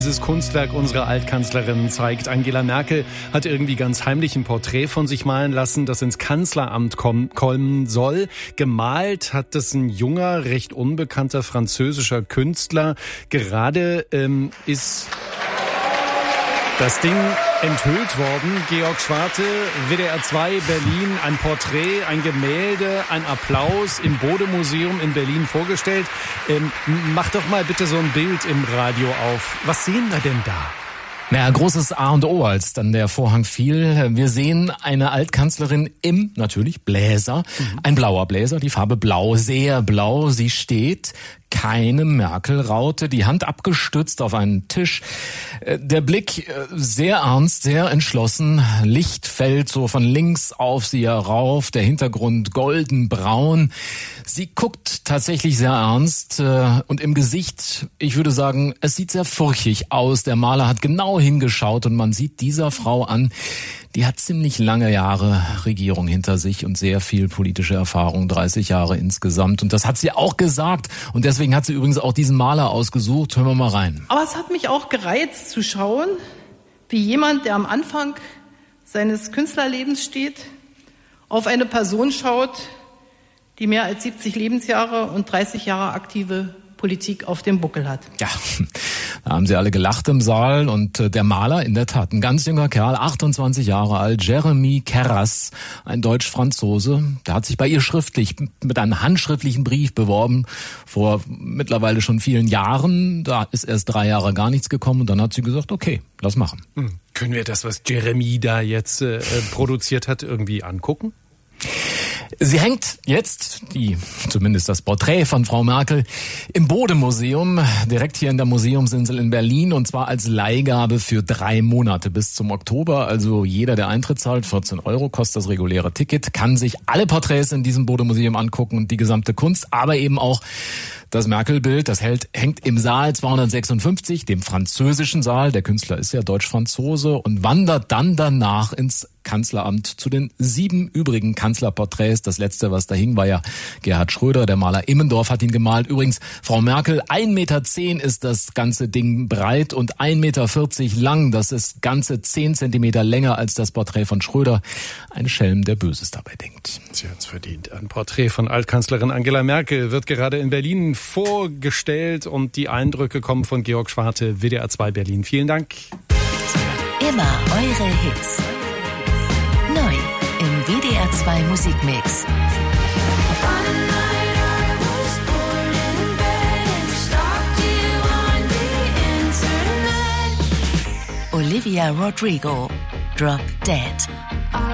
Dieses Kunstwerk unserer Altkanzlerin zeigt, Angela Merkel hat irgendwie ganz heimlich ein Porträt von sich malen lassen, das ins Kanzleramt kommen soll. Gemalt hat das ein junger, recht unbekannter französischer Künstler. Gerade ist das Ding enthüllt worden. Georg Schwarte, WDR 2 Berlin, ein Porträt, ein Gemälde, ein Applaus im Bode-Museum in Berlin vorgestellt. Mach doch mal bitte so ein Bild im Radio auf. Was sehen wir denn da? Naja, großes A und O, als dann der Vorhang fiel. Wir sehen eine Altkanzlerin im, natürlich, Bläser. Ein blauer Bläser, die Farbe blau, sehr blau. Sie steht, keine Merkel-Raute, die Hand abgestützt auf einen Tisch. Der Blick sehr ernst, sehr entschlossen. Licht fällt so von links auf sie herauf, der Hintergrund golden-braun. Sie guckt tatsächlich sehr ernst und im Gesicht, ich würde sagen, es sieht sehr furchtig aus. Der Maler hat genau hingeschaut und man sieht dieser Frau an, die hat ziemlich lange Jahre Regierung hinter sich und sehr viel politische Erfahrung, 30 Jahre insgesamt. Und das hat sie auch gesagt. Und deswegen hat sie übrigens auch diesen Maler ausgesucht. Hören wir mal rein. Aber es hat mich auch gereizt zu schauen, wie jemand, der am Anfang seines Künstlerlebens steht, auf eine Person schaut, die mehr als 70 Lebensjahre und 30 Jahre aktive Politik auf dem Buckel hat. Ja, da haben sie alle gelacht im Saal und der Maler, in der Tat, ein ganz junger Kerl, 28 Jahre alt, Jeremy Carras, ein Deutsch-Franzose, der hat sich bei ihr schriftlich mit einem handschriftlichen Brief beworben, vor mittlerweile schon vielen Jahren. Da ist erst 3 Jahre gar nichts gekommen und dann hat sie gesagt, okay, lass machen. Können wir das, was Jeremy da jetzt produziert hat, irgendwie angucken? Sie hängt jetzt, zumindest das Porträt von Frau Merkel, im Bode-Museum, direkt hier in der Museumsinsel in Berlin, und zwar als Leihgabe für 3 Monate bis zum Oktober. Also jeder, der Eintritt zahlt, 14 € kostet das reguläre Ticket, kann sich alle Porträts in diesem Bode-Museum angucken und die gesamte Kunst, aber eben auch das Merkel-Bild, das hängt im Saal 256, dem französischen Saal. Der Künstler ist ja Deutsch-Franzose und wandert dann danach ins Kanzleramt zu den 7 übrigen Kanzlerporträts. Das letzte, was da hing, war ja Gerhard Schröder. Der Maler Immendorf hat ihn gemalt. Übrigens, Frau Merkel, 1,10 Meter ist das ganze Ding breit und 1,40 Meter lang. Das ist ganze 10 Zentimeter länger als das Porträt von Schröder. Ein Schelm, der Böses dabei denkt. Sie hat's verdient. Ein Porträt von Altkanzlerin Angela Merkel wird gerade in Berlin vorgestellt und die Eindrücke kommen von Georg Schwarte, WDR 2 Berlin. Vielen Dank. Immer eure Hits. Neu im WDR 2 Musikmix. Olivia Rodrigo, Drop Dead.